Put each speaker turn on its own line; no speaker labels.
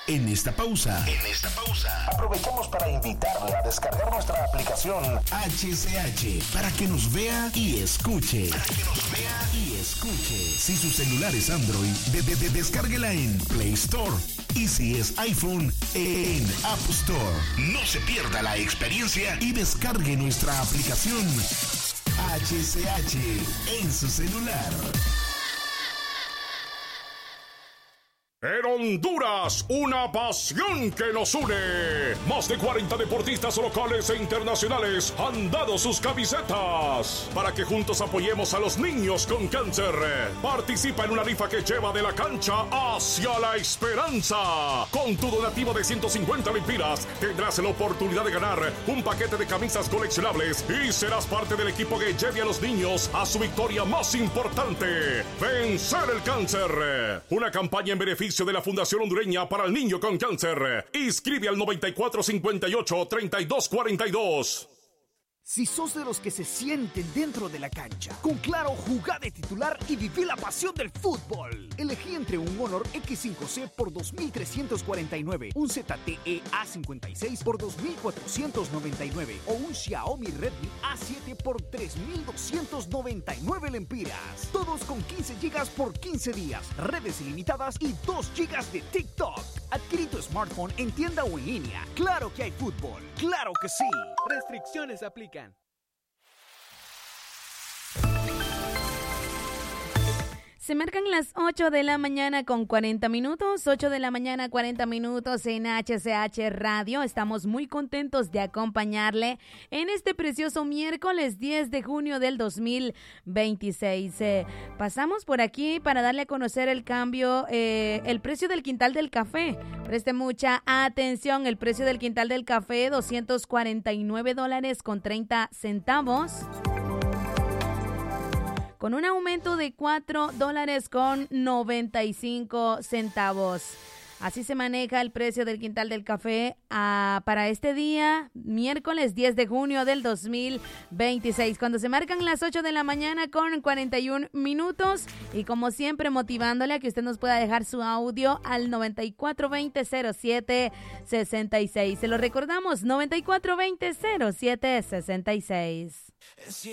En esta pausa, aprovechamos para invitarle a descargar nuestra aplicación HCH para que nos vea y escuche. Si su celular es Android, descárguela en Play Store. Y si es iPhone, en App Store. No se pierda la experiencia y descargue nuestra aplicación HCH en su celular.
En Honduras, una pasión que nos une. Más de 40 deportistas locales e internacionales han dado sus camisetas para que juntos apoyemos a los niños con cáncer. Participa en una rifa que lleva de la cancha hacia la esperanza. Con tu donativo de 150 lempiras tendrás la oportunidad de ganar un paquete de camisas coleccionables y serás parte del equipo que lleve a los niños a su victoria más importante: vencer el cáncer. Una campaña en beneficio de la Fundación Hondureña para el Niño con Cáncer. Inscribe al 9458-3242.
Si sos de los que se sienten dentro de la cancha, con Claro, jugá de titular y viví la pasión del fútbol. Elegí entre un Honor X5C por $2,349, un ZTE A56 por $2,499 o un Xiaomi Redmi A7 por $3,299 lempiras. Todos con 15 GB por 15 días, redes ilimitadas y 2 GB de TikTok. Adquirí tu smartphone en tienda o en línea. Claro que hay fútbol, claro que sí. Restricciones aplican.
Se marcan las 8 de la mañana con 40 minutos, 8 de la mañana 40 minutos en HCH Radio. Estamos muy contentos de acompañarle en este precioso miércoles 10 de junio del 2026. Pasamos por aquí para darle a conocer el cambio, el precio del quintal del café. Preste mucha atención, el precio del quintal del café, $249.30. Con un aumento de $4.95. Así se maneja el precio del quintal del café para este día, miércoles 10 de junio del 2026, cuando se marcan las 8 de la mañana con 41 minutos. Y como siempre, motivándole a que usted nos pueda dejar su audio al 9420-0766. Se lo recordamos, 9420-0766.